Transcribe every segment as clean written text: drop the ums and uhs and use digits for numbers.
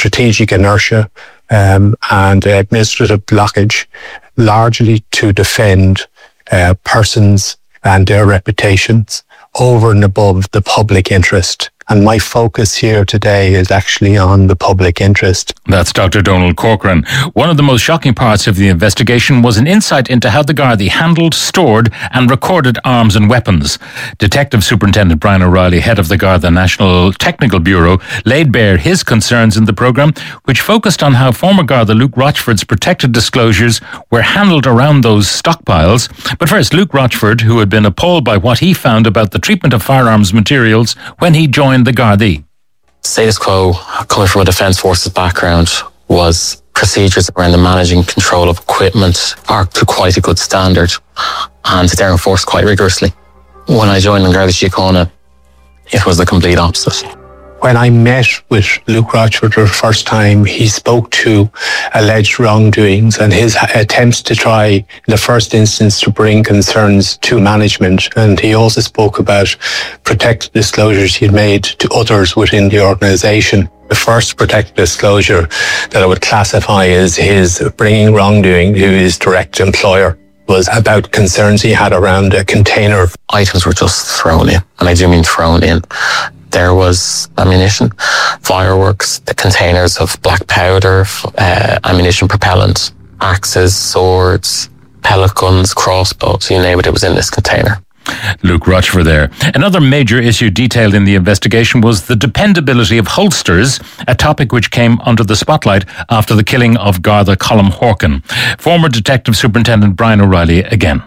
strategic inertia and administrative blockage, largely to defend persons and their reputations over and above the public interest. And my focus here today is actually on the public interest. That's Dr. Donald Corcoran. One of the most shocking parts of the investigation was an insight into how the Gardaí handled, stored and recorded arms and weapons. Detective Superintendent Brian O'Reilly, head of the Garda National Technical Bureau, laid bare his concerns in the programme, which focused on how former Garda Luke Rochford's protected disclosures were handled around those stockpiles. But first, Luke Rochford, who had been appalled by what he found about the treatment of firearms materials when he joined the Gardaí. Status quo, coming from a Defence Forces background, was procedures around the managing control of equipment are to quite a good standard, and they're enforced quite rigorously. When I joined in Garda Síochána, it was the complete opposite. When I met with Luke Rochford for the first time, he spoke to alleged wrongdoings and his attempts to try, in the first instance, to bring concerns to management. And he also spoke about protected disclosures he had made to others within the organisation. The first protected disclosure that I would classify as his bringing wrongdoing to his direct employer was about concerns he had around a container. Items were just thrown in, and I do mean thrown in. There was ammunition, fireworks, the containers of black powder, ammunition propellant, axes, swords, pellet guns, crossbows, you name it, it was in this container. Luke Rochford there. Another major issue detailed in the investigation was the dependability of holsters, a topic which came under the spotlight after the killing of Garda Colm Horkin. Former Detective Superintendent Brian O'Reilly again.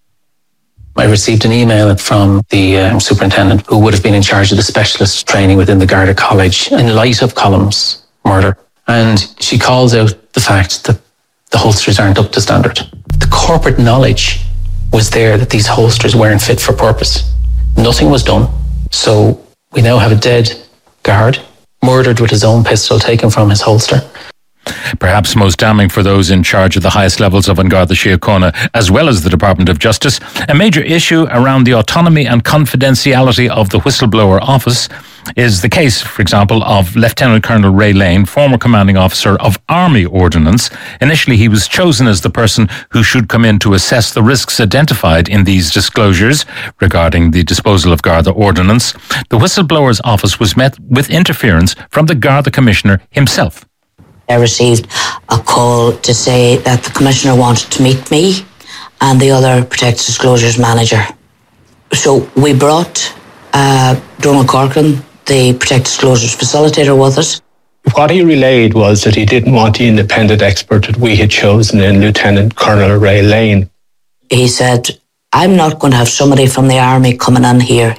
I received an email from the superintendent who would have been in charge of the specialist training within the Garda College in light of Colm's murder. And she calls out the fact that the holsters aren't up to standard. The corporate knowledge was there that these holsters weren't fit for purpose. Nothing was done. So we now have a dead guard, murdered with his own pistol taken from his holster. Perhaps most damning for those in charge of the highest levels of An Garda Síochána, as well as the Department of Justice, a major issue around the autonomy and confidentiality of the whistleblower office is the case, for example, of Lieutenant Colonel Ray Lane, former commanding officer of Army Ordnance. Initially, he was chosen as the person who should come in to assess the risks identified in these disclosures regarding the disposal of Garda Ordnance. The whistleblower's office was met with interference from the Garda Commissioner himself. I received a call to say that the Commissioner wanted to meet me and the other Protected Disclosures manager. So we brought Donald Corcoran, the Protected Disclosures facilitator, with us. What he relayed was that he didn't want the independent expert that we had chosen in Lieutenant Colonel Ray Lane. He said, I'm not going to have somebody from the Army coming in here.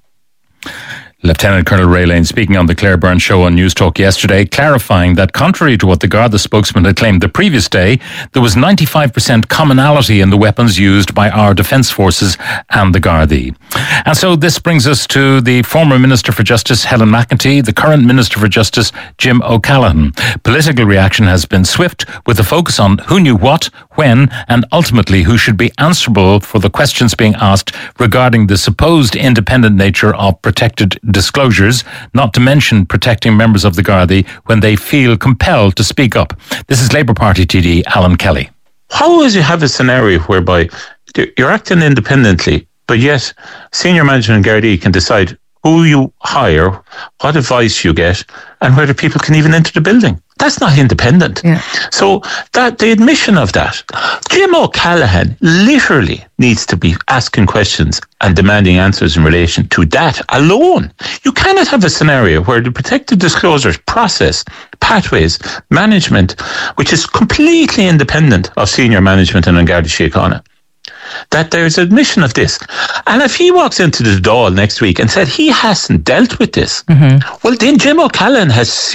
Lieutenant Colonel Ray Lane speaking on the Claire Byrne show on News Talk yesterday, clarifying that contrary to what the Garda spokesman had claimed the previous day, there was 95% commonality in the weapons used by our defence forces and the Gardaí. And so this brings us to the former Minister for Justice, Helen McEntee, the current Minister for Justice, Jim O'Callaghan. Political reaction has been swift, with a focus on who knew what, when, and ultimately who should be answerable for the questions being asked regarding the supposed independent nature of protected disclosures, not to mention protecting members of the Gardaí when they feel compelled to speak up. This is Labour Party TD Alan Kelly. How is you have a scenario whereby you're acting independently, but yet senior management in Gardaí can decide who you hire, what advice you get, and whether people can even enter the building? That's not independent. Yeah. So that the admission of that, Jim O'Callaghan literally needs to be asking questions and demanding answers in relation to that alone. You cannot have a scenario where the protected disclosures process, pathways, management, which is completely independent of senior management in An Garda Síochána, that there's admission of this. And if he walks into the Dáil next week and said he hasn't dealt with this, well, then Jim O'Callaghan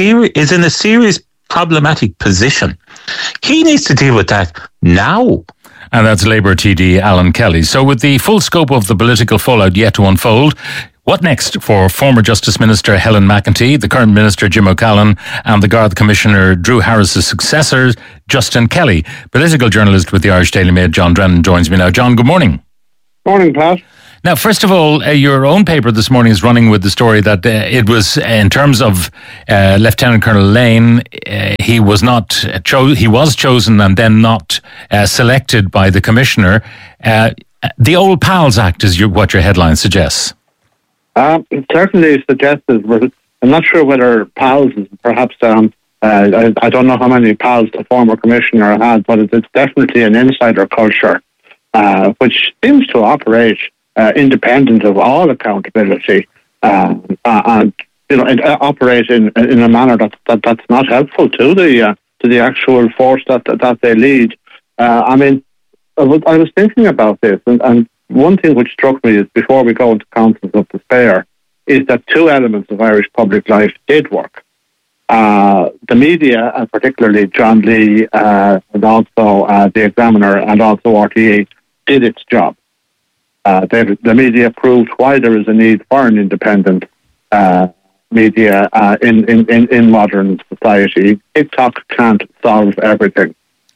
is in a serious problematic position. He needs to deal with that now. And that's Labour TD Alan Kelly. So with the full scope of the political fallout yet to unfold, what next for former Justice Minister Helen McEntee, the current Minister Jim O'Callaghan, and the Garda Commissioner Drew Harris's successor, Justin Kelly? Political journalist with the Irish Daily Mail, John Drennan, joins me now. John, good morning. Morning, Pat. Now, first of all, your own paper this morning is running with the story that it was, in terms of Lieutenant Colonel Lane, he was chosen and then not selected by the Commissioner. The Old Pals Act is what your headline suggests. It certainly suggests that I'm not sure whether pals is perhaps, I don't know how many pals the former commissioner had, but it's definitely an insider culture, which seems to operate independent of all accountability, and operate in a manner that's not helpful to the actual force that they lead. I was thinking about this, and one thing which struck me is, before we go into councils of despair, is that two elements of Irish public life did work. The media, and particularly John Lee, and also the Examiner, and also RTE, did its job. The media proved why there is a need for an independent media in modern society. TikTok can't solve everything.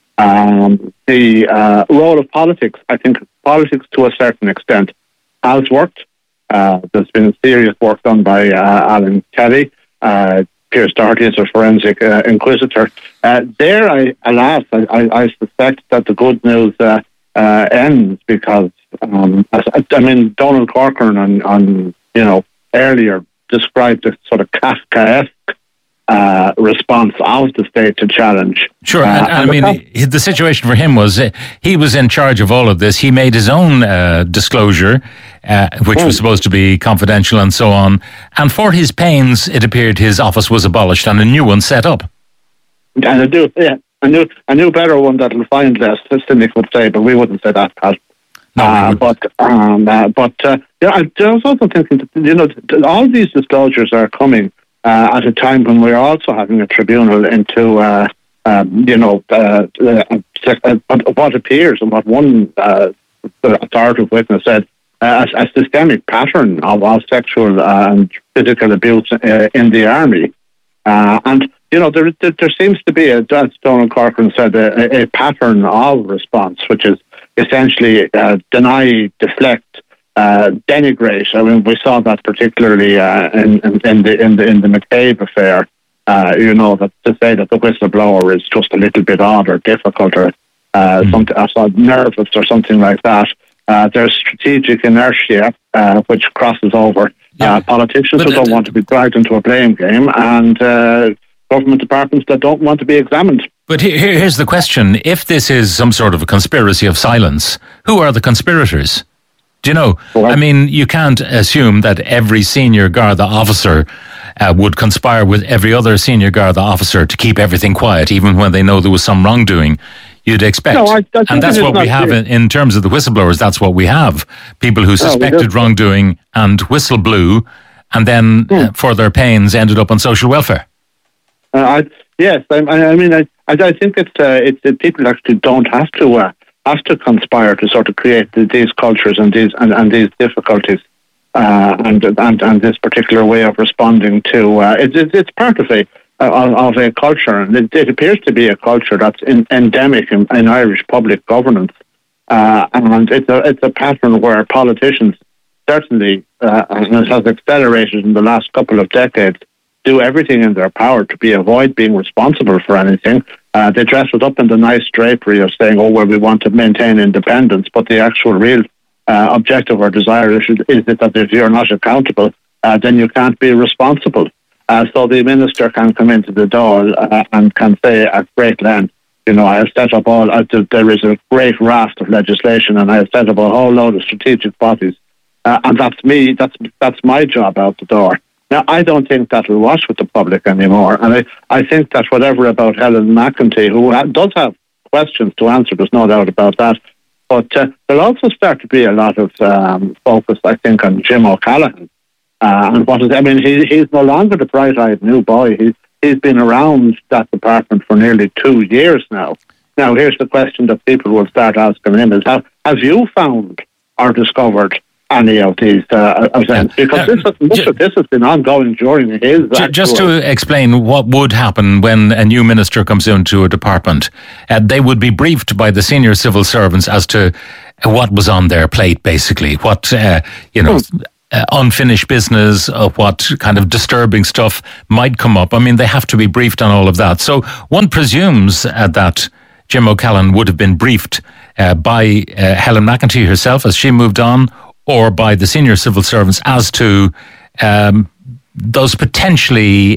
The role of politics, I think politics to a certain extent has worked. There's been serious work done by Alan Kelly. Pierce Doherty is a forensic inquisitor. I suspect that the good news ends, because Donald Corcoran on earlier described a sort of Kafkaesque response of the state to challenge. Sure, the situation for him was he was in charge of all of this. He made his own disclosure, which was supposed to be confidential and so on. And for his pains, it appeared his office was abolished and a new one set up. And a new better one that'll find less, as cynics would say, but we wouldn't say that, Pat. No, I was also thinking that, all these disclosures are coming at a time when we're also having a tribunal into what appears, and what one authoritative witness said, a systemic pattern of sexual and physical abuse in the army. There seems to be, as Donald Corcoran said, a pattern of response, which is essentially deny, deflect, denigrate. We saw that particularly in the McCabe affair. That to say that the whistleblower is just a little bit odd or difficult or nervous or something like that. There's strategic inertia which crosses over politicians who don't want to be dragged into a blame game, and government departments that don't want to be examined. But here's the question. If this is some sort of a conspiracy of silence, who are the conspirators? Do you know? You can't assume that every senior Garda officer would conspire with every other senior Garda officer to keep everything quiet, even when they know there was some wrongdoing. You'd expect. And that's what we have in terms of the whistleblowers. That's what we have. People who suspected wrongdoing and whistle blew, and then for their pains ended up on social welfare. I think it's people actually don't have to conspire to sort of create these cultures and these difficulties, and this particular way of responding to it's part of a culture, and it appears to be a culture that's endemic in Irish public governance, and it's a pattern where politicians certainly, and it has accelerated in the last couple of decades, do everything in their power to avoid being responsible for anything. They dress it up in the nice drapery of saying, we want to maintain independence, but the actual real objective or desire is that if you're not accountable, then you can't be responsible. So the minister can come into the door and can say at great length, I have set up there is a great raft of legislation, and I have set up a whole load of strategic bodies, and that's my job out the door. Now, I don't think that will wash with the public anymore, and I think that whatever about Helen McEntee, who does have questions to answer, there's no doubt about that, but there'll also start to be a lot of focus, I think, on Jim O'Callaghan. He's no longer the bright-eyed new boy. He's been around that department for nearly 2 years now. Now, here's the question that people will start asking him is, have you found or discovered any of these events? Because this has been ongoing during his... Just to explain what would happen when a new minister comes into a department, they would be briefed by the senior civil servants as to what was on their plate, basically. What, unfinished business, what kind of disturbing stuff might come up. I mean, they have to be briefed on all of that. So one presumes that Jim O'Callaghan would have been briefed by Helen McEntee herself as she moved on, or by the senior civil servants as to those potentially,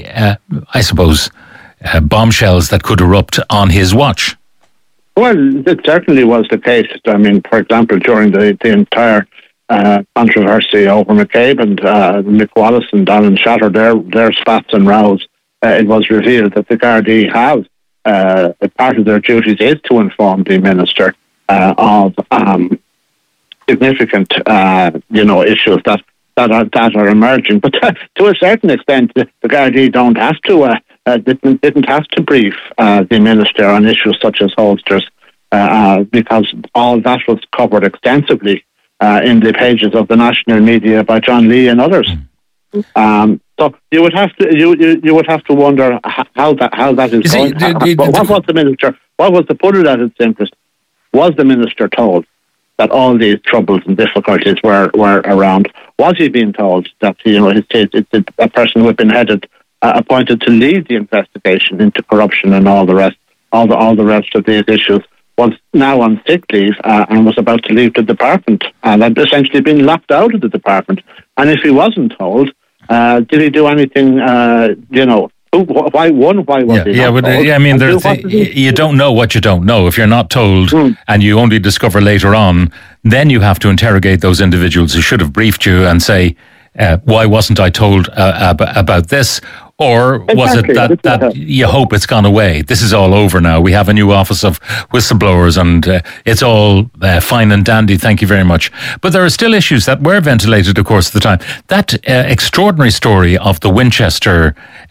bombshells that could erupt on his watch. Well, it certainly was the case. I mean, for example, during the entire controversy over McCabe and Mick Wallace and Donald Shatter, their spats and rows, it was revealed that the Gardaí have, part of their duties is to inform the Minister of significant, issues that are emerging. But to a certain extent, the Gardaí didn't have to brief the Minister on issues such as holsters, because all that was covered extensively in the pages of the national media by John Lee and others. So you would have to wonder how that is going. What was the Minister? What was the put it at its simplest? Was the Minister told that all these troubles and difficulties were around? Was he being told that it's a person who had been appointed to lead the investigation into corruption and all the rest of these issues, was now on sick leave and was about to leave the department, and had essentially been locked out of the department? And if he wasn't told, did he do anything? Why was he not told? I mean, you don't know what you don't know. If you're not told and you only discover later on, then you have to interrogate those individuals who should have briefed you and say, why wasn't I told about this? Or was it that you hope it's gone away? This is all over now. We have a new office of whistleblowers and it's all fine and dandy. Thank you very much. But there are still issues that were ventilated, of course, at the time. That extraordinary story of the Winchester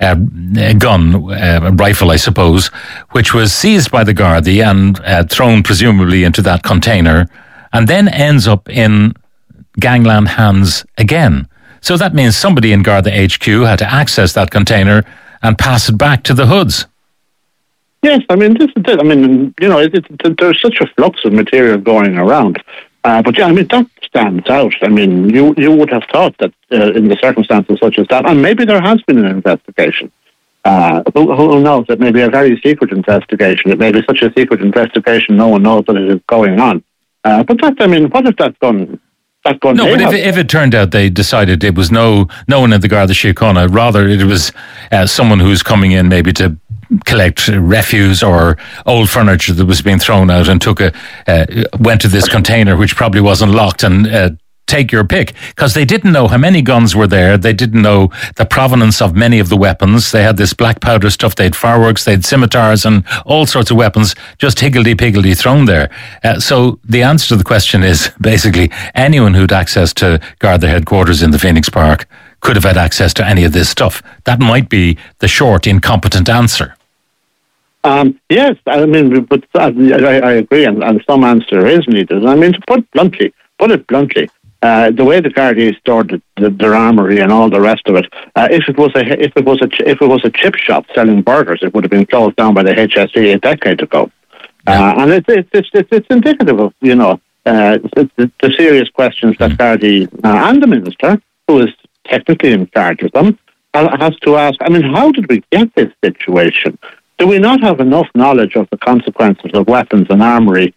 rifle, I suppose, which was seized by the Gardaí and thrown presumably into that container and then ends up in gangland hands again. So that means somebody in Garda HQ had to access that container and pass it back to the hoods. Yes, I mean, this is it. I mean, there's such a flux of material going around. But yeah, I mean, that stands out. I mean, you would have thought that in the circumstances such as that, and maybe there has been an investigation. Who knows? It may be a very secret investigation. It may be such a secret investigation no one knows that it is going on. But that, I mean, what if that's gone? No, but if it turned out they decided it was no one in the Garda Síochána, rather it was someone who's coming in maybe to collect refuse or old furniture that was being thrown out and went to this container which probably wasn't locked and take your pick, because they didn't know how many guns were there. They didn't know the provenance of many of the weapons. They had this black powder stuff. They had fireworks, they had scimitars and all sorts of weapons just higgledy-piggledy thrown there. So the answer to the question is basically anyone who'd access to Garda headquarters in the Phoenix Park could have had access to any of this stuff. That might be the short, incompetent answer. Yes, I mean, but I agree, and some answer is needed. I mean, to put it bluntly, the way the Gardaí stored their armory and all the rest of it, if it was a chip shop selling burgers, it would have been closed down by the HSE a decade ago. And it's indicative of the serious questions that Gardaí and the Minister, who is technically in charge of them, has to ask. I mean, how did we get this situation? Do we not have enough knowledge of the consequences of weapons and armory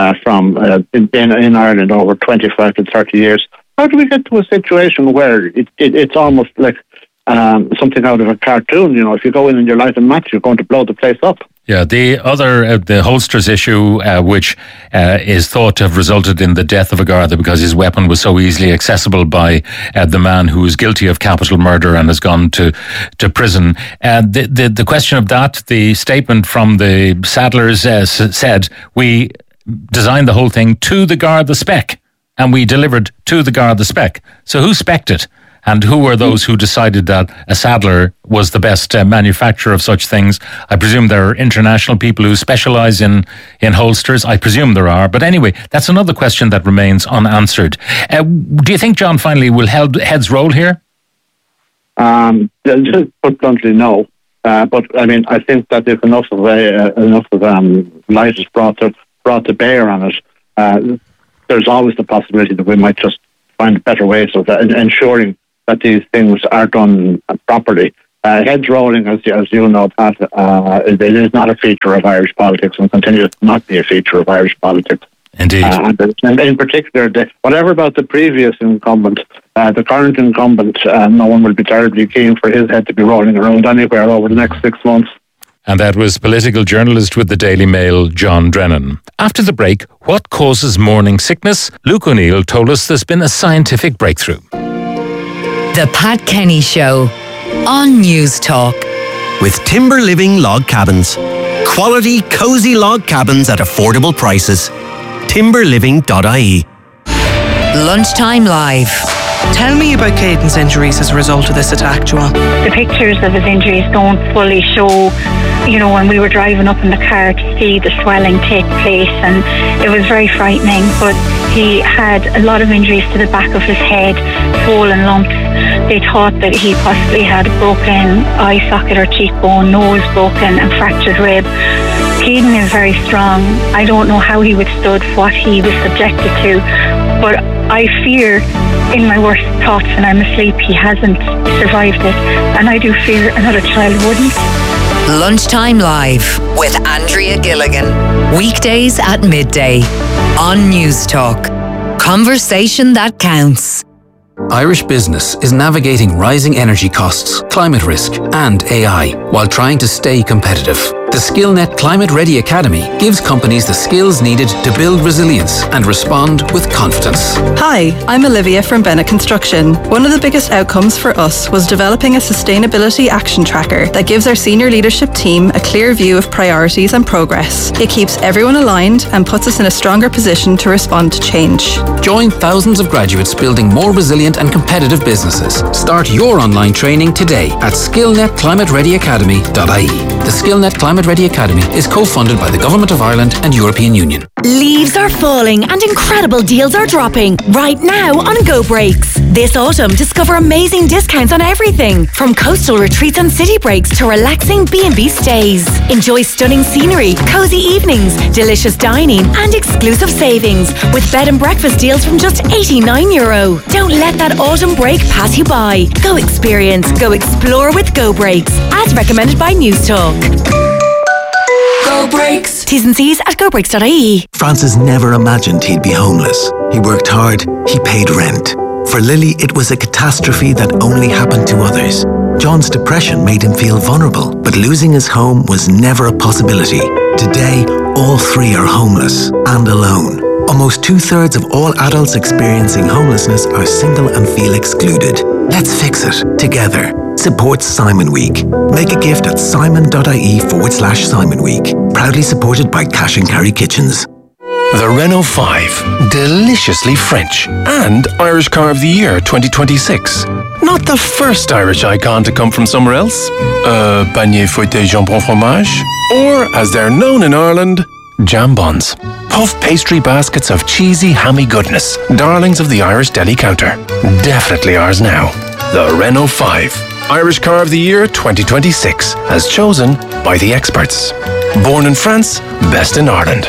in Ireland over 25 to 30 years? How do we get to a situation where it's almost like something out of a cartoon? If you go in and you light a match, you're going to blow the place up. Yeah, the other, the holsters issue, which is thought to have resulted in the death of a Garda because his weapon was so easily accessible by the man who is guilty of capital murder and has gone to prison. The question of that, the statement from the Saddlers said, we designed the whole thing to the Garda spec, and we delivered to the Garda spec. So who spec'd it? And who were those who decided that a Saddler was the best manufacturer of such things? I presume there are international people who specialise in holsters. I presume there are. But anyway, that's another question that remains unanswered. Do you think, John, finally, will heads roll here? Just put bluntly, no. But I mean, I think that if enough of light is brought to bear on it, there's always the possibility that we might just find better ways of ensuring that these things are done properly. Heads rolling, as you know, Pat, it is not a feature of Irish politics and continues to not be a feature of Irish politics. Indeed. And in particular, whatever about the previous incumbent, the current incumbent, no one will be terribly keen for his head to be rolling around anywhere over the next 6 months. And that was political journalist with the Daily Mail, John Drennan. After the break, what causes morning sickness? Luke O'Neill told us there's been a scientific breakthrough. The Pat Kenny Show on News Talk. With Timber Living Log Cabins. Quality, cosy log cabins at affordable prices. Timberliving.ie. Lunchtime Live. Tell me about Caden's injuries as a result of this attack, Joanne. The pictures of his injuries don't fully show, when we were driving up in the car to see the swelling take place, and it was very frightening. But he had a lot of injuries to the back of his head, swollen lumps. They thought that he possibly had a broken eye socket or cheekbone, nose broken and fractured rib. Caden is very strong. I don't know how he withstood what he was subjected to, but I fear in my worst thoughts when I'm asleep he hasn't survived it, and I do fear another child wouldn't. Lunchtime Live with Andrea Gilligan. Weekdays at midday on News Talk. Conversation that counts. Irish business is navigating rising energy costs, climate risk, and AI while trying to stay competitive. The SkillNet Climate Ready Academy gives companies the skills needed to build resilience and respond with confidence. Hi, I'm Olivia from Bennett Construction. One of the biggest outcomes for us was developing a sustainability action tracker that gives our senior leadership team a clear view of priorities and progress. It keeps everyone aligned and puts us in a stronger position to respond to change. Join thousands of graduates building more resilient and competitive businesses. Start your online training today at skillnetclimatereadyacademy.ie. The SkillNet Climate Ready Academy is co-funded by the Government of Ireland and European Union. Leaves are falling and incredible deals are dropping right now on Go Breaks. This autumn, discover amazing discounts on everything from coastal retreats and city breaks to relaxing B&B stays. Enjoy stunning scenery, cozy evenings, delicious dining and exclusive savings with bed and breakfast deals from just €89. Don't let that autumn break pass you by. Go experience, go explore with Go Breaks, as recommended by News Talk. Go Breaks. T's and C's at gobreaks.ie. Francis never imagined he'd be homeless. He worked hard, he paid rent. For Lily, it was a catastrophe that only happened to others. John's depression made him feel vulnerable, but losing his home was never a possibility. Today, all three are homeless and alone. Almost 2/3 of all adults experiencing homelessness are single and feel excluded. Let's fix it together. Support Simon Week. Make a gift at simon.ie/Simon Week. Proudly supported by Cash and Carry Kitchens. The Renault 5, deliciously French, and Irish Car of the Year 2026. Not the first Irish icon to come from somewhere else. Panier fouetté jambon fromage, or as they're known in Ireland, jambons. Puff pastry baskets of cheesy, hammy goodness. Darlings of the Irish deli counter. Definitely ours now. The Renault 5, Irish Car of the Year 2026, as chosen by the experts. Born in France, best in Ireland.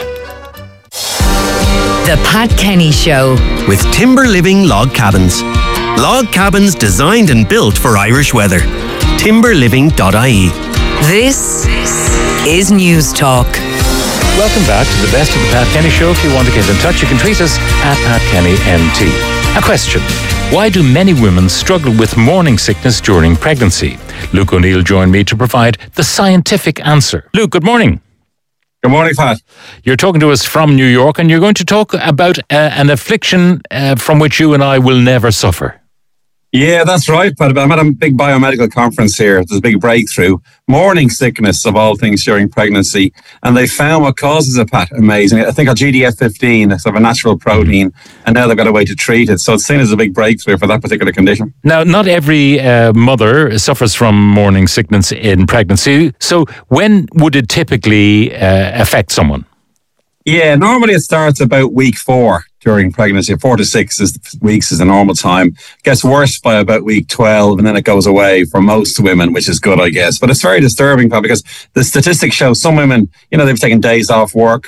The Pat Kenny Show. With Timber Living Log Cabins. Log cabins designed and built for Irish weather. Timberliving.ie. This is News Talk. Welcome back to the best of the Pat Kenny Show. If you want to get in touch, you can tweet us at PatKennyNT. A question. Why do many women struggle with morning sickness during pregnancy? Luke O'Neill joined me to provide the scientific answer. Luke, good morning. Good morning, Pat. You're talking to us from New York, and you're going to talk about an affliction from which you and I will never suffer. Yeah, that's right, Pat. I'm at a big biomedical conference here. There's a big breakthrough. Morning sickness, of all things, during pregnancy. And they found what causes it, Pat. Amazing. I think a GDF15, it's of a natural protein, and now they've got a way to treat it. So it's seen as a big breakthrough for that particular condition. Now, not every mother suffers from morning sickness in pregnancy. So when would it typically affect someone? Yeah, normally it starts about week 4 during pregnancy. 4 to 6 weeks is the normal time. Gets worse by about week 12, and then it goes away for most women, which is good, I guess. But it's very disturbing, Pat, because the statistics show some women, they've taken days off work.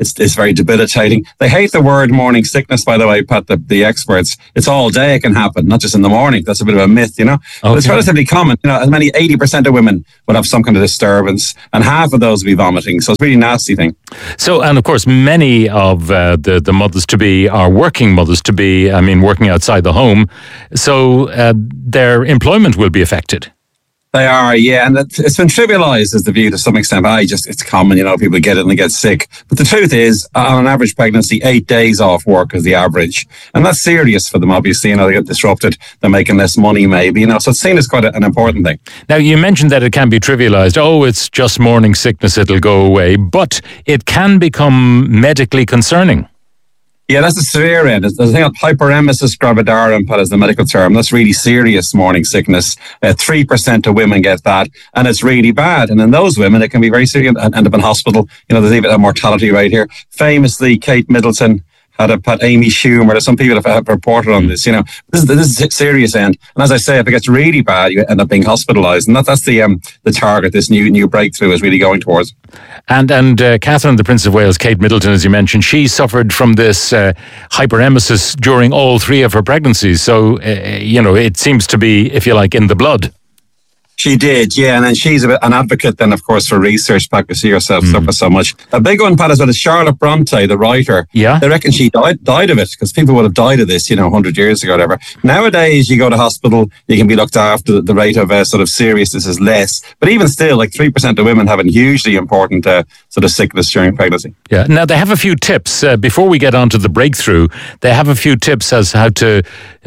It's very debilitating. They hate the word morning sickness, by the way, Pat, the experts. It's all day it can happen, not just in the morning. That's a bit of a myth, you know. Okay. But it's relatively common. You know, as many 80% of women would have some kind of disturbance, and half of those would be vomiting. So it's a really nasty thing. So, and of course, many of the mothers-to-be are working mothers-to-be, I mean, working outside the home. So their employment will be affected. They are, yeah, and it's been trivialised as the view to some extent. It's common, you know, people get it and they get sick. But the truth is, on an average pregnancy, 8 days off work is the average. And that's serious for them, obviously. You know, they get disrupted, they're making less money maybe, you know, so it's seen as quite an important thing. Now, you mentioned that it can be trivialised. Oh, it's just morning sickness, it'll go away. But it can become medically concerning. Yeah, that's the severe end. There's a thing called hyperemesis gravidarum, Pat, is the medical term. That's really serious morning sickness. 3% of women get that, and it's really bad. And in those women, it can be very serious and end up in hospital. You know, there's even a mortality rate here. Famously, Kate Middleton had Amy Schumer. There's some people have reported on this. You know, this is a serious end. And as I say, if it gets really bad, you end up being hospitalised. And that's the target this new breakthrough is really going towards. And Catherine, the Prince of Wales, Kate Middleton, as you mentioned, she suffered from this hyperemesis during all 3 of her pregnancies. So, you know, it seems to be, if you like, in the blood. She did, yeah, and then she's an advocate then, of course, for research, Pat, to see herself suffer so much. A big one, Pat, as well, is Charlotte Bronte, the writer. Yeah. They reckon she died of it, because people would have died of this, you know, 100 years ago or whatever. Nowadays, you go to hospital, you can be looked after, the rate of sort of seriousness is less. But even still, like 3% of women have a hugely important sort of sickness during pregnancy. Yeah, now they have a few tips, before we get on to the breakthrough, they have a few tips as how to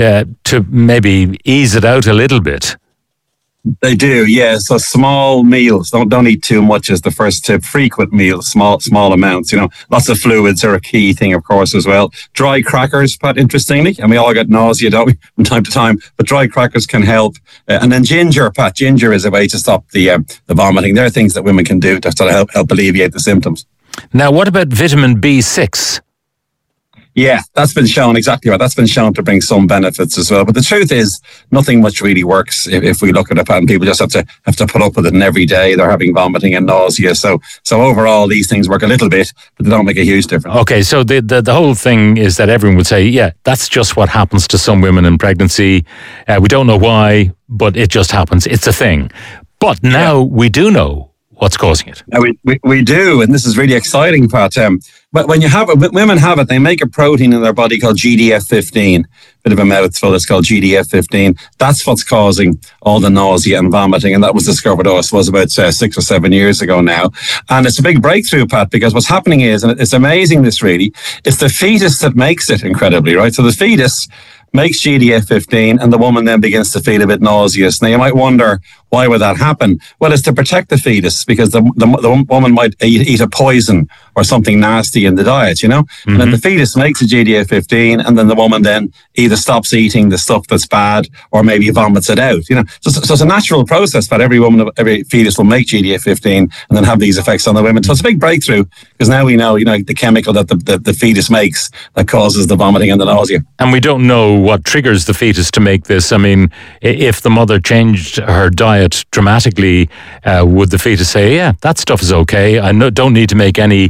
maybe ease it out a little bit. They do, yeah. So small meals, don't eat too much is the first tip. Frequent meals, small amounts. You know, lots of fluids are a key thing, of course, as well. Dry crackers, Pat, interestingly, and we all get nausea, don't we, from time to time. But dry crackers can help. And then ginger, Pat. Ginger is a way to stop the vomiting. There are things that women can do to sort of help alleviate the symptoms. Now, what about vitamin B6? Yeah, that's been shown, exactly right. That's been shown to bring some benefits as well. But the truth is, nothing much really works if we look at it, and people just have to put up with it. And every day they're having vomiting and nausea. So overall, these things work a little bit, but they don't make a huge difference. Okay, so the whole thing is that everyone would say, yeah, that's just what happens to some women in pregnancy. We don't know why, but it just happens. It's a thing. But now we do know what's causing it. We do, and this is really exciting, Pat. But when women have it, they make a protein in their body called GDF15. Bit of a mouthful, it's called GDF15. That's what's causing all the nausea and vomiting, and that was discovered, I suppose, about 6 or 7 years ago now. And it's a big breakthrough, Pat, because what's happening is, and it's amazing this really, it's the fetus that makes it incredibly, right? So the fetus makes GDF15 and the woman then begins to feel a bit nauseous. Now you might wonder, why would that happen? Well, it's to protect the fetus, because the woman might eat a poison or something nasty in the diet, you know? Mm-hmm. And then the fetus makes a GDF15 and then the woman then either stops eating the stuff that's bad or maybe vomits it out, you know? So it's a natural process that every fetus will make GDF15 and then have these effects on the women. So it's a big breakthrough, because now we know, you know, the chemical that the fetus makes that causes the vomiting and the nausea. And we don't know what triggers the fetus to make this. I mean, if the mother changed her diet dramatically, would the fetus say, yeah, that stuff is okay, I don't need to make any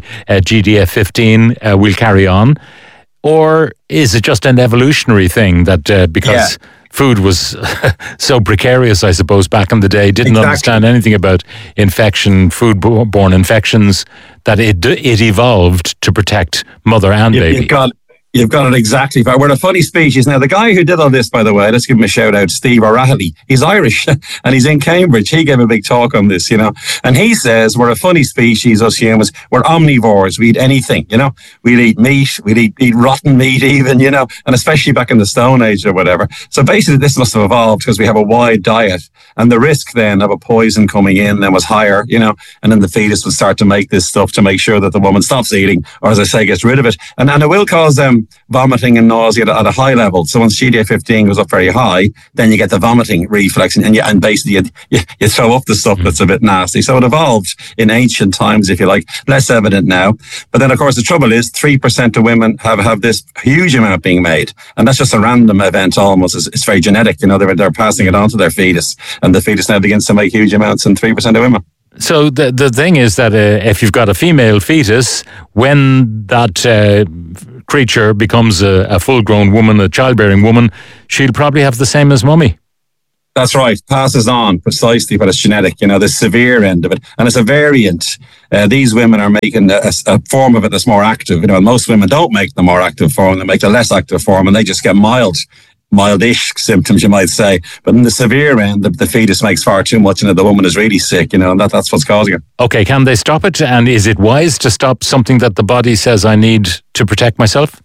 GDF15, we'll carry on? Or is it just an evolutionary thing that because food was so precarious, I suppose, back in the day, didn't understand anything about infection, foodborne infections, that it evolved to protect mother and baby? You've got it exactly. We're a funny species. Now, the guy who did all this, by the way, let's give him a shout out, Steve O'Rahilly. He's Irish and he's in Cambridge. He gave a big talk on this, you know. And he says we're a funny species, us humans. We're omnivores. We eat anything, you know. We'd eat meat. We'd eat rotten meat even, you know, and especially back in the Stone Age or whatever. So basically this must have evolved because we have a wide diet. And the risk then of a poison coming in then was higher, you know, and then the fetus would start to make this stuff to make sure that the woman stops eating, or as I say, gets rid of it. And it will cause vomiting and nausea at a high level. So once GDF15 goes up very high, then you get the vomiting reflex, and basically you throw up the stuff that's a bit nasty. So it evolved in ancient times, if you like, less evident now. But then, of course, the trouble is 3% of women have this huge amount being made. And that's just a random event almost. It's very genetic, you know, they're passing it on to their fetus. And the fetus now begins to make huge amounts in 3% of women. So the thing is that if you've got a female fetus, when that creature becomes a full-grown woman, a childbearing woman, she'll probably have the same as mummy. That's right. Passes on precisely, but it's genetic, the severe end of it. And it's a variant. These women are making a form of it that's more active. And most women don't make the more active form. They make the less active form, and they just get mildish symptoms, you might say. But in the severe end, the fetus makes far too much, and the woman is really sick, and that's what's causing it. Okay, can they stop it? And is it wise to stop something that the body says I need to protect myself?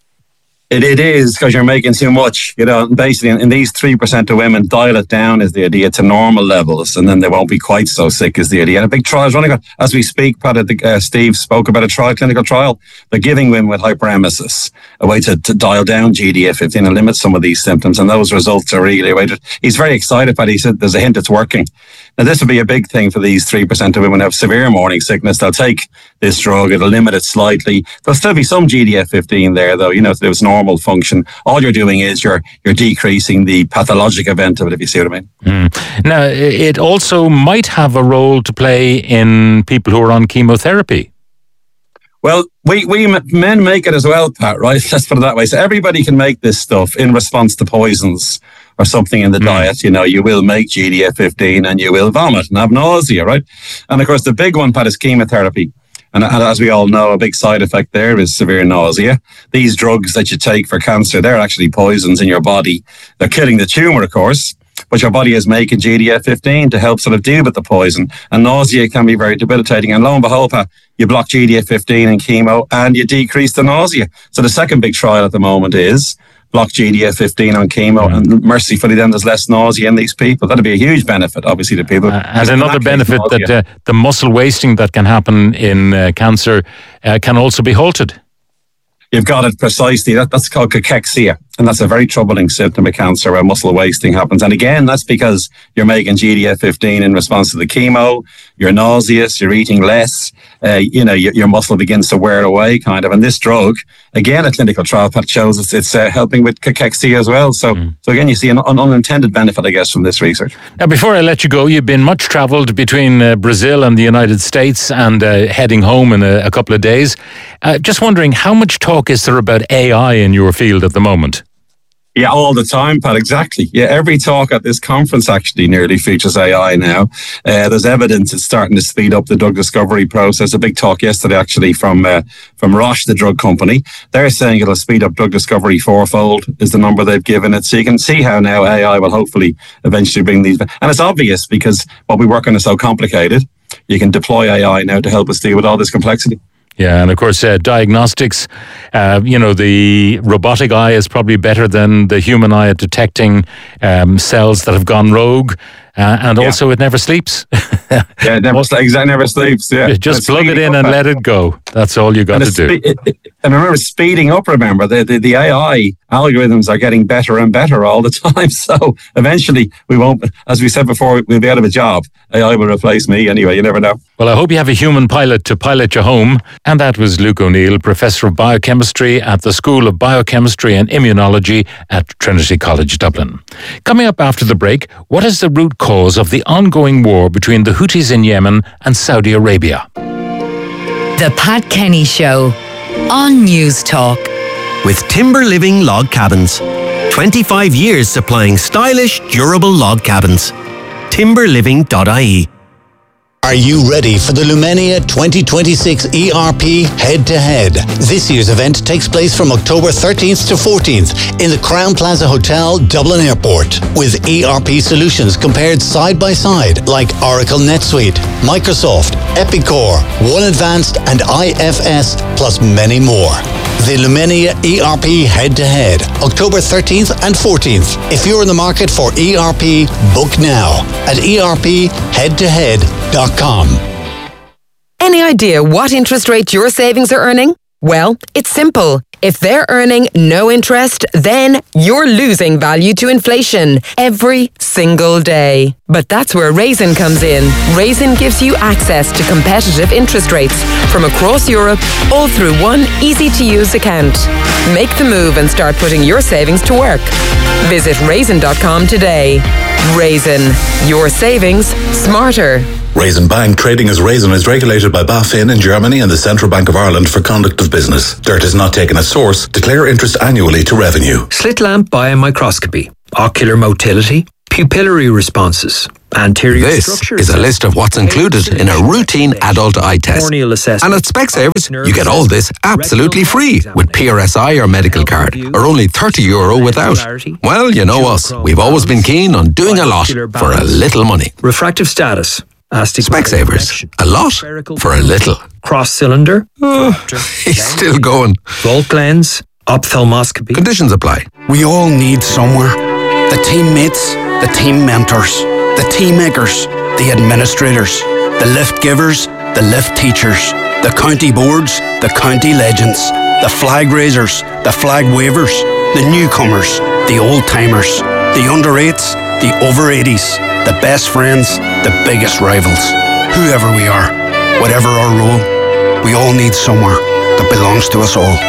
It is, because you're making too much. Basically, in these 3% of women, dial it down is the idea to normal levels, and then they won't be quite so sick is the idea. And a big trial is running as we speak. Steve spoke about a clinical trial. They're giving women with hyperemesis a way to dial down GDF-15 and limit some of these symptoms, and those results are really awaited. He's very excited, but he said there's a hint it's working. Now, this will be a big thing for these 3% of women who have severe morning sickness. They'll take this drug, it'll limit it slightly. There'll still be some GDF-15 there, though, if there was normal function. All you're doing is you're decreasing the pathologic event of it, if you see what I mean. Now, it also might have a role to play in people who are on chemotherapy. Well, we men make it as well, Pat, right? Let's put it that way. So everybody can make this stuff in response to poisons or something in the diet. You will make GDF-15 and you will vomit and have nausea, right? And of course, the big one, Pat, is chemotherapy. And as we all know, a big side effect there is severe nausea. These drugs that you take for cancer, they're actually poisons in your body. They're killing the tumour, of course, but your body is making GDF-15 to help sort of deal with the poison. And nausea can be very debilitating. And lo and behold, you block GDF-15 in chemo and you decrease the nausea. So the second big trial at the moment is block GDF-15 on chemo, and mercifully then there's less nausea in these people. That'd be a huge benefit, obviously, to people. And another benefit that the muscle wasting that can happen in cancer can also be halted. You've got it precisely. That's called cachexia. And that's a very troubling symptom of cancer where muscle wasting happens. And again, that's because you're making GDF-15 in response to the chemo. You're nauseous. You're eating less. Your muscle begins to wear away, kind of. And this drug, again, a clinical trial shows it's helping with cachexia as well. So again, you see an unintended benefit, I guess, from this research. Now, before I let you go, you've been much travelled between Brazil and the United States and heading home in a couple of days. Just wondering, how much talk is there about AI in your field at the moment? Yeah, all the time, Pat, exactly. Yeah, every talk at this conference actually nearly features AI now. There's evidence it's starting to speed up the drug discovery process. A big talk yesterday actually from Roche, the drug company. They're saying it'll speed up drug discovery fourfold is the number they've given it. So you can see how now AI will hopefully eventually bring these. And it's obvious because what we work on is so complicated. You can deploy AI now to help us deal with all this complexity. Yeah, and of course, diagnostics, the robotic eye is probably better than the human eye at detecting cells that have gone rogue. And also, it never sleeps. Yeah, it never sleeps. Yeah, just plug it in and let it go. That's all you got to do. And remember, speeding up. Remember, the AI algorithms are getting better and better all the time. So eventually, we won't. As we said before, we'll be out of a job. AI will replace me anyway. You never know. Well, I hope you have a human pilot to pilot you home. And that was Luke O'Neill, Professor of Biochemistry at the School of Biochemistry and Immunology at Trinity College Dublin. Coming up after the break, what is the root cause of the ongoing war between the Houthis in Yemen and Saudi Arabia? The Pat Kenny Show on News Talk. With Timber Living Log Cabins. 25 years supplying stylish, durable log cabins. Timberliving.ie. Are you ready for the Lumenia 2026 ERP Head-to-Head? This year's event takes place from October 13th to 14th in the Crowne Plaza Hotel, Dublin Airport, with ERP solutions compared side by side like Oracle NetSuite, Microsoft, Epicor, One Advanced and IFS, plus many more. The Lumenia ERP Head-to-Head, October 13th and 14th. If you're in the market for ERP, book now at erpheadtohead.com. Any idea what interest rate your savings are earning? Well, it's simple. If they're earning no interest, then you're losing value to inflation every single day. But that's where Raisin comes in. Raisin gives you access to competitive interest rates from across Europe, all through one easy-to-use account. Make the move and start putting your savings to work. Visit raisin.com today. Raisin, your savings smarter. Raisin Bank, trading as Raisin, is regulated by BaFin in Germany and the Central Bank of Ireland for conduct of business. Dirt is not taken as source. Declare interest annually to revenue. Slit lamp biomicroscopy, ocular motility, pupillary responses, anterior This is a list of what's included in a routine adult eye test. And at Specsavers, you get all this absolutely free with PRSI or medical card, or only €30 without. Well, you know us. We've always been keen on doing a lot for a little money. Refractive status. Specsavers. A lot for a little. Cross cylinder. He's still going. Volt lens. Ophthalmoscopy. Conditions apply. We all need somewhere. The teammates, the team mentors, the team makers, the administrators, the lift givers, the lift teachers, the county boards, the county legends, the flag raisers, the flag wavers, the newcomers, the old timers, the under 8s, the over 80s, the best friends, the biggest rivals. Whoever we are, whatever our role, we all need somewhere that belongs to us all.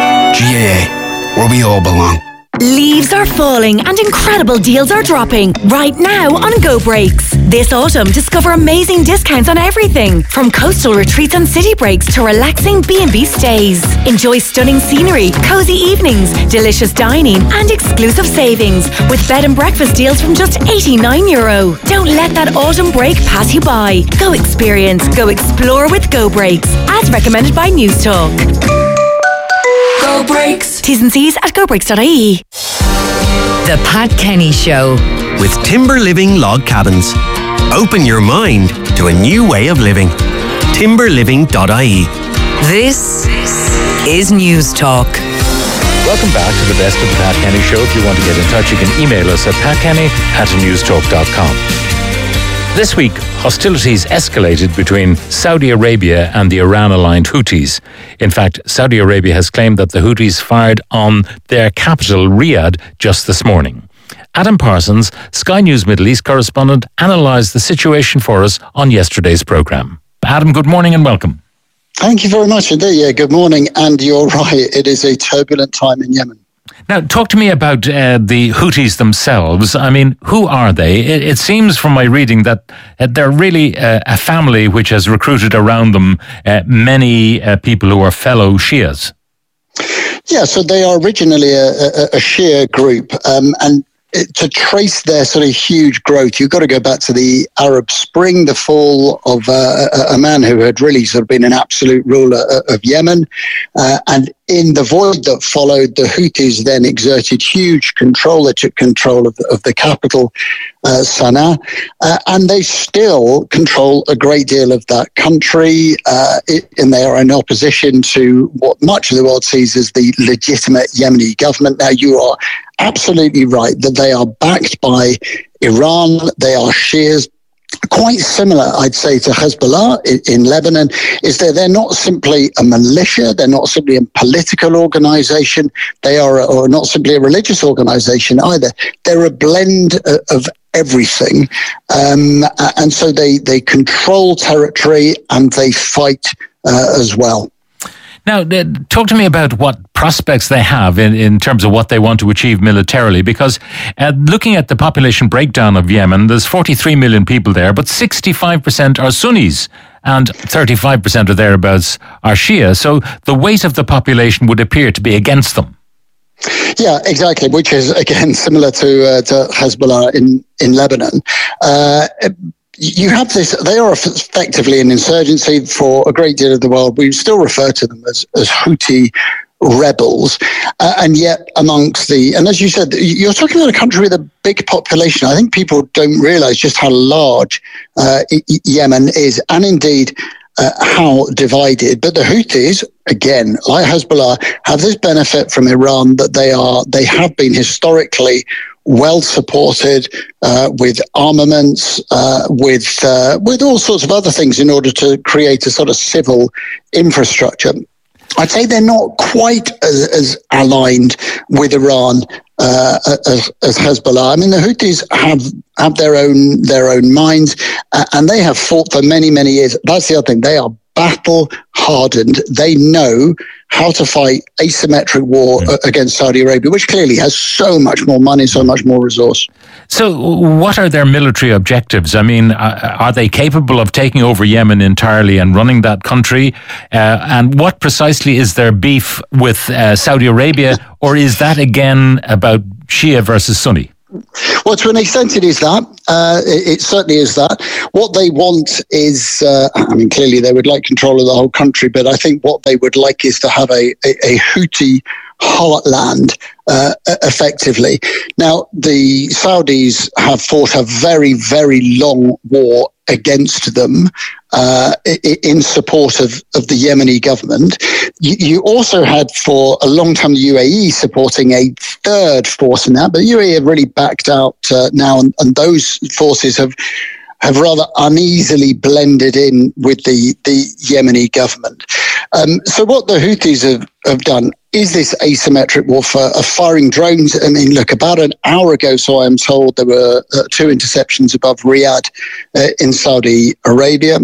GAA, where we all belong. Leaves are falling and incredible deals are dropping right now on Go Breaks. This autumn, discover amazing discounts on everything from coastal retreats and city breaks to relaxing B&B stays. Enjoy stunning scenery, cozy evenings, delicious dining and exclusive savings with bed and breakfast deals from just €89. Don't let that autumn break pass you by. Go experience, go explore with Go Breaks, as recommended by News Talk. Go Breaks. T's and C's at gobreaks.ie. The Pat Kenny Show. With Timber Living Log Cabins. Open your mind to a new way of living. timberliving.ie. This is News Talk. Welcome back to the best of the Pat Kenny Show. If you want to get in touch, you can email us at patkenny@newstalk.com. This week, hostilities escalated between Saudi Arabia and the Iran-aligned Houthis. In fact, Saudi Arabia has claimed that the Houthis fired on their capital, Riyadh, just this morning. Adam Parsons, Sky News Middle East correspondent, analysed the situation for us on yesterday's programme. Adam, good morning and welcome. Thank you very much indeed. Yeah, good morning. And you're right, it is a turbulent time in Yemen. Now, talk to me about the Houthis themselves. I mean, who are they? It seems from my reading that they're really a family which has recruited around them many people who are fellow Shias. Yeah, so they are originally a Shia group, and to trace their sort of huge growth, you've got to go back to the Arab Spring, the fall of a man who had really sort of been an absolute ruler of Yemen. And in the void that followed, the Houthis then exerted huge control. They took control of the capital, Sana'a, and they still control a great deal of that country, and they are in opposition to what much of the world sees as the legitimate Yemeni government. Now, you are absolutely right that they are backed by Iran. They are Shias. Quite similar, I'd say, to Hezbollah in Lebanon, is that they're not simply a militia, they're not simply a political organization, they are or not simply a religious organization either. They're a blend of everything. And so they control territory and they fight as well. Now, talk to me about what prospects they have in terms of what they want to achieve militarily, because looking at the population breakdown of Yemen, there's 43 million people there, but 65% are Sunnis and 35% or thereabouts are Shia. So the weight of the population would appear to be against them. Yeah, exactly, which is, again, similar to Hezbollah in Lebanon. You have this, they are effectively an insurgency for a great deal of the world. We still refer to them as Houthi rebels. And yet amongst and as you said, you're talking about a country with a big population. I think people don't realize just how large Yemen is, and indeed how divided. But the Houthis, again, like Hezbollah, have this benefit from Iran that they have been historically well supported with armaments, with all sorts of other things in order to create a sort of civil infrastructure. I'd say they're not quite as aligned with Iran as Hezbollah. I mean, the Houthis have their own minds, and they have fought for many, many years. That's the other thing. They are battle hardened. They know how to fight asymmetric war against Saudi Arabia, which clearly has so much more money, so much more resource. So what are their military objectives? I mean, are they capable of taking over Yemen entirely and running that country? And what precisely is their beef with Saudi Arabia? Or is that again about Shia versus Sunni? Well, to an extent, it is that. It certainly is that. What they want is, clearly they would like control of the whole country, but I think what they would like is to have a Houthi heartland, effectively. Now, the Saudis have fought a very, very long war against them in support of the Yemeni government. You also had for a long time the UAE supporting a third force in that, but the UAE have really backed out now, and those forces have rather uneasily blended in with the Yemeni government. So what the Houthis have done is this asymmetric warfare of firing drones. I mean, look, about an hour ago, so I'm told, there were 2 interceptions above Riyadh in Saudi Arabia.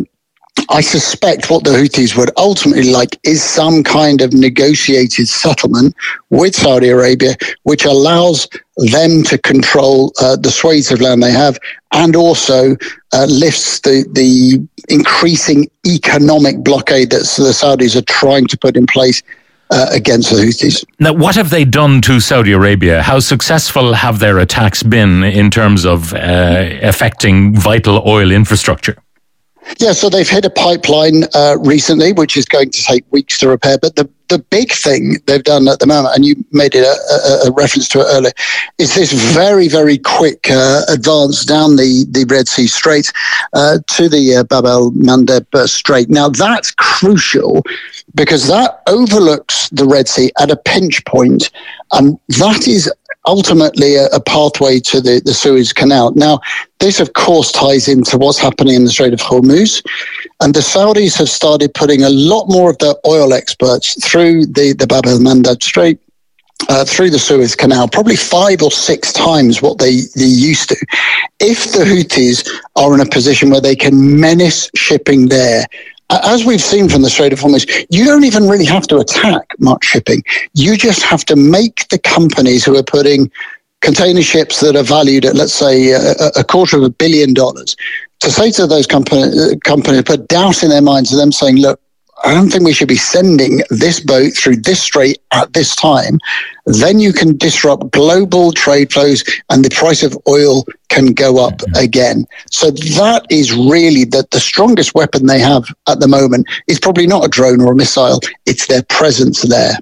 I suspect what the Houthis would ultimately like is some kind of negotiated settlement with Saudi Arabia, which allows them to control the swathes of land they have, and also lifts the increasing economic blockade that the Saudis are trying to put in place against the Houthis. Now, what have they done to Saudi Arabia? How successful have their attacks been in terms of affecting vital oil infrastructure? Yeah, so they've hit a pipeline recently, which is going to take weeks to repair. But the big thing they've done at the moment, and you made it a reference to it earlier, is this very, very quick advance down the Red Sea Strait to the Bab el-Mandeb Strait. Now, that's crucial because that overlooks the Red Sea at a pinch point, and that is ultimately a pathway to the Suez Canal. Now, this, of course, ties into what's happening in the Strait of Hormuz. And the Saudis have started putting a lot more of their oil exports through the Bab el-Mandeb Strait, through the Suez Canal, probably 5 or 6 times what they used to. If the Houthis are in a position where they can menace shipping there, as we've seen from the Strait of Hormuz, you don't even really have to attack much shipping. You just have to make the companies who are putting container ships that are valued at, let's say, $250 million, to say to those companies, put doubt in their minds of them saying, look, I don't think we should be sending this boat through this strait at this time. Then you can disrupt global trade flows and the price of oil can go up again. So that is really the strongest weapon they have at the moment. Is probably not a drone or a missile. It's their presence there.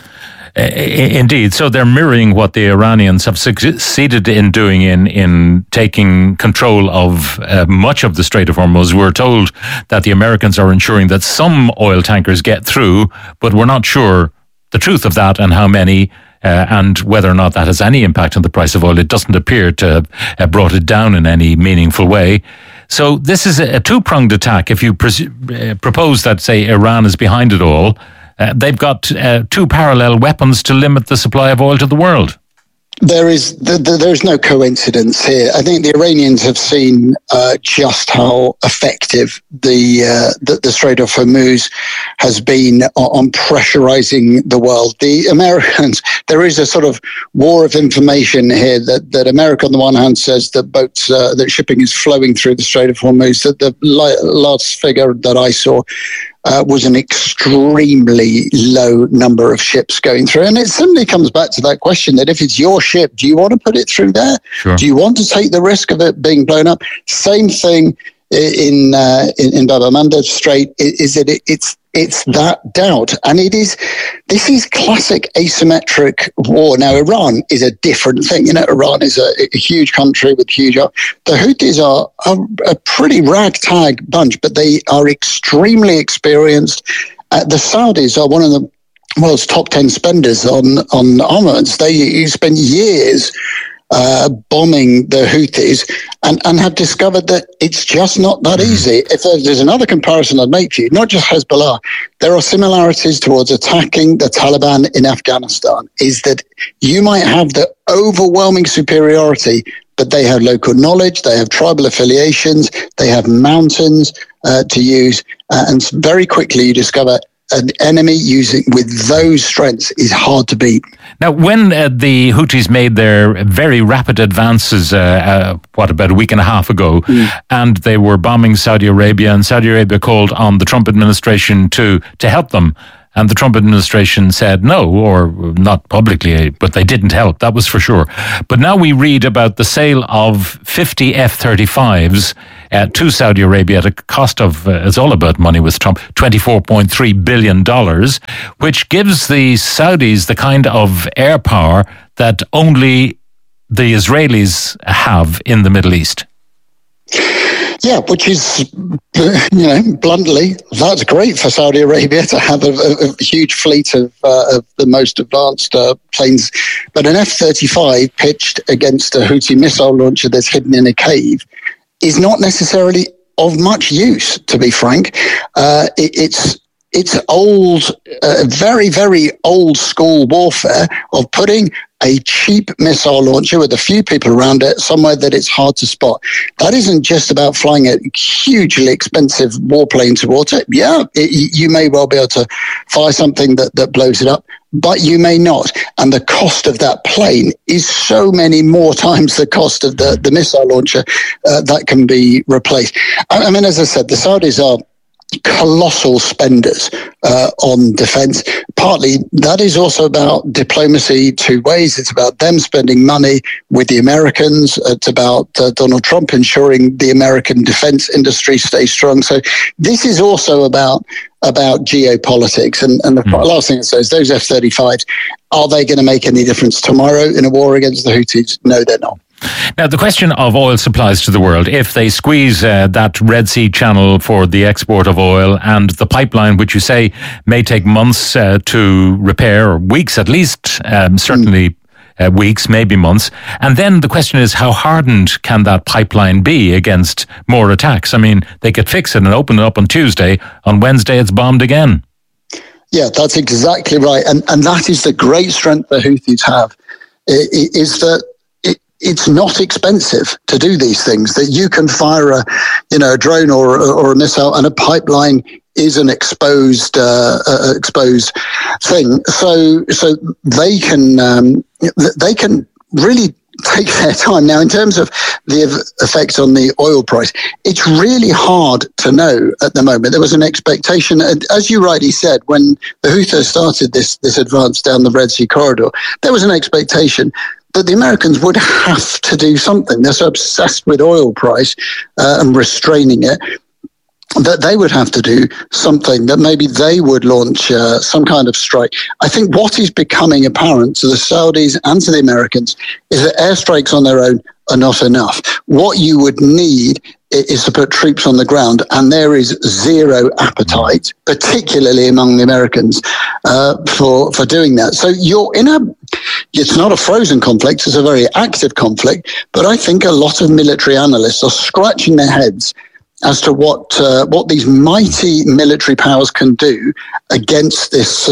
Indeed. So they're mirroring what the Iranians have succeeded in doing in taking control of much of the Strait of Hormuz. We're told that the Americans are ensuring that some oil tankers get through, but we're not sure the truth of that and how many, and whether or not that has any impact on the price of oil. It doesn't appear to have brought it down in any meaningful way. So this is a two-pronged attack. If you propose that, say, Iran is behind it all, they've got 2 parallel weapons to limit the supply of oil to the world. There's no coincidence here. I think the Iranians have seen just how effective the Strait of Hormuz has been on pressurizing the world. The Americans, there is a sort of war of information here that America on the one hand says that boats, that shipping is flowing through the Strait of Hormuz. That the last figure that I saw was an extremely low number of ships going through. And it simply comes back to that question that if it's your ship, do you want to put it through there? Sure. Do you want to take the risk of it being blown up? Same thing in Bab el-Mandeb Strait, is that it's that doubt. And this is classic asymmetric war. Now, Iran is a different thing. You know, Iran is a huge country with huge... The Houthis are a pretty ragtag bunch, but they are extremely experienced. The Saudis are one of the world's top 10 spenders on armaments. They spent years bombing the Houthis and have discovered that it's just not that easy. If there's another comparison I'd make to you, not just Hezbollah, there are similarities towards attacking the Taliban in Afghanistan, is that you might have the overwhelming superiority, but they have local knowledge, they have tribal affiliations, they have mountains to use, and very quickly you discover an enemy with those strengths is hard to beat. Now, when the Houthis made their very rapid advances, about a week and a half ago, and they were bombing Saudi Arabia, and Saudi Arabia called on the Trump administration to help them, and the Trump administration said no, or not publicly, but they didn't help, that was for sure. But now we read about the sale of 50 F-35s to Saudi Arabia at a cost of, it's all about money with Trump, $24.3 billion, which gives the Saudis the kind of air power that only the Israelis have in the Middle East. Yeah, which is, bluntly, that's great for Saudi Arabia to have a huge fleet of the most advanced planes. But an F-35 pitched against a Houthi missile launcher that's hidden in a cave is not necessarily of much use, to be frank. It's old, very, very old school warfare of putting a cheap missile launcher with a few people around it somewhere that it's hard to spot. That isn't just about flying a hugely expensive warplane towards it. Yeah, you may well be able to fire something that blows it up, but you may not. And the cost of that plane is so many more times the cost of the missile launcher that can be replaced. I mean, as I said, the Saudis are colossal spenders on defense. Partly that is also about diplomacy two ways. It's about them spending money with the Americans. It's about Donald Trump ensuring the American defense industry stays strong. So this is also about geopolitics. And the last thing I say is those F-35s, are they going to make any difference tomorrow in a war against the Houthis? No, they're not. Now, the question of oil supplies to the world, if they squeeze that Red Sea channel for the export of oil and the pipeline, which you say may take months to repair, or weeks at least, certainly weeks, maybe months. And then the question is, how hardened can that pipeline be against more attacks? I mean, they could fix it and open it up on Tuesday. On Wednesday, it's bombed again. Yeah, that's exactly right. And that is the great strength the Houthis have, is that it's not expensive to do these things, that you can fire a drone or a missile, and a pipeline is an exposed thing. So they can really take their time. Now, in terms of the effect on the oil price, it's really hard to know at the moment. There was an expectation, as you rightly said, when the Houthis started this advance down the Red Sea corridor, there was an expectation that the Americans would have to do something. They're so obsessed with oil price and restraining it that they would have to do something, that maybe they would launch some kind of strike. I think what is becoming apparent to the Saudis and to the Americans is that airstrikes on their own are not enough. What you would need is to put troops on the ground, and there is zero appetite, particularly among the Americans, for doing that. So you're it's not a frozen conflict, it's a very active conflict, but I think a lot of military analysts are scratching their heads as to what these mighty military powers can do against this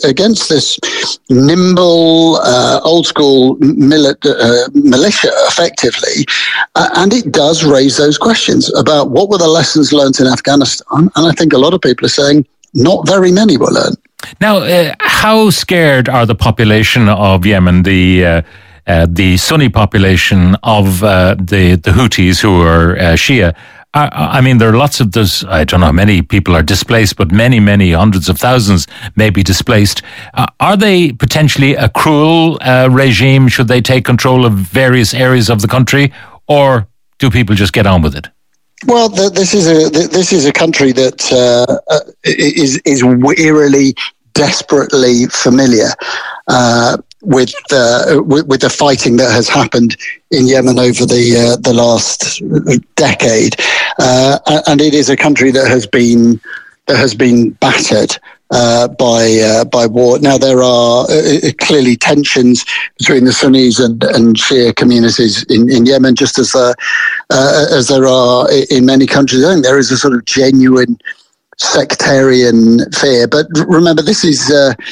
nimble, old school militia, effectively, and it does raise those questions about what were the lessons learned in Afghanistan. And I think a lot of people are saying not very many were learned. Now, how scared are the population of Yemen, the Sunni population of the Houthis, who are Shia? I mean, there are lots of this. I don't know how many people are displaced, but many, many hundreds of thousands may be displaced. Are they potentially a cruel regime? Should they take control of various areas of the country, or do people just get on with it? Well, this is a country that is wearily, desperately familiar with the fighting that has happened in Yemen over the last decade, and it is a country that has been battered by war. Now, there are clearly tensions between the Sunnis and Shia communities in Yemen, just as there are in many countries. I think there is a sort of genuine sectarian fear, but remember, this is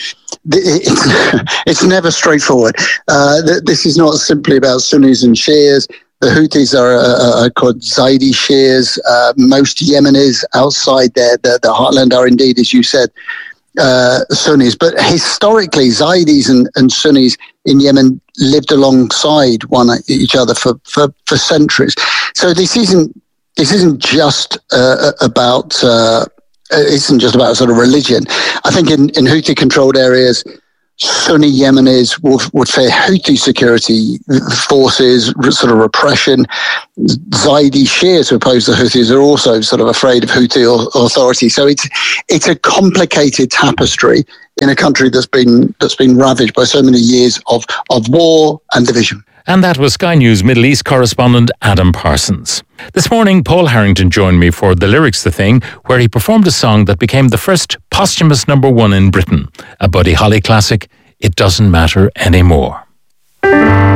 it's never straightforward. This is not simply about Sunnis and Shias. The Houthis are called Zaidi Shias. Most Yemenis outside the heartland are indeed, as you said, Sunnis, but historically Zaidis and Sunnis in Yemen lived alongside each other for centuries. So this isn't just about sort of religion. I think in Houthi controlled areas, Sunni Yemenis would fear Houthi security forces, sort of repression. Zaidi Shias who oppose the Houthis are also sort of afraid of Houthi authority. So it's a complicated tapestry in a country that's been ravaged by so many years of war and division. And that was Sky News Middle East correspondent Adam Parsons. This morning, Paul Harrington joined me for The Lyrics The Thing, where he performed a song that became the first posthumous #1 in Britain, a Buddy Holly classic, It Doesn't Matter Anymore.